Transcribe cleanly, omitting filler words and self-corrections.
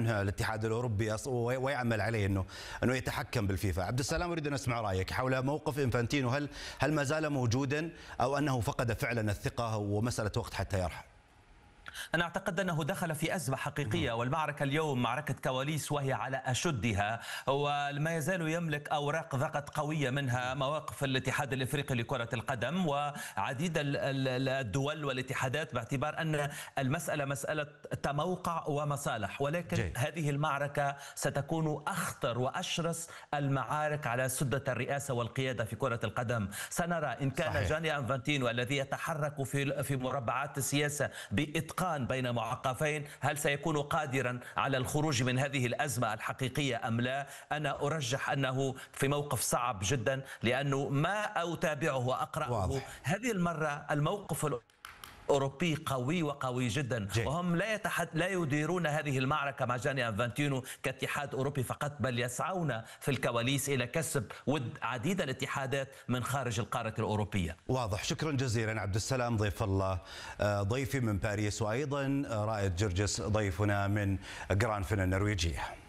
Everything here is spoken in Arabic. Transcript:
عنها الاتحاد الأوروبي ويعمل عليه أنه يتحكم بالفيفا. عبد السلام، أريد أن أسمع رأيك حول موقف إنفانتينو. هل ما زال موجودا أو أنه فقد فعلا الثقة ومسألة وقت حتى يرحل؟ أنا أعتقد أنه دخل في أزمة حقيقية، والمعركة اليوم معركة كواليس وهي على أشدها، وما يزال يملك أوراق ضغط قوية، منها مواقف الاتحاد الإفريقي لكرة القدم وعديد الدول والاتحادات، باعتبار أن المسألة مسألة تموقع ومصالح. ولكن هذه المعركة ستكون أخطر وأشرس المعارك على سدة الرئاسة والقيادة في كرة القدم. سنرى إن كان جاني إنفانتينو الذي يتحرك في مربعات السياسة بإتقان بين معقفين، هل سيكون قادرا على الخروج من هذه الأزمة الحقيقية أم لا؟ أنا أرجح أنه في موقف صعب جدا، لأنه ما أتابعه وأقرأه هذه المرة الموقف أوروبي قوي وقوي جدا، وهم لا يديرون هذه المعركة مع جاني إنفانتينو كاتحاد أوروبي فقط، بل يسعون في الكواليس إلى كسب ود عديد الاتحادات من خارج القارة الأوروبية. واضح. شكرا جزيلا عبد السلام ضيف الله، ضيفي من باريس، وأيضا رائد جرجس ضيفنا من غرانفن النرويجية.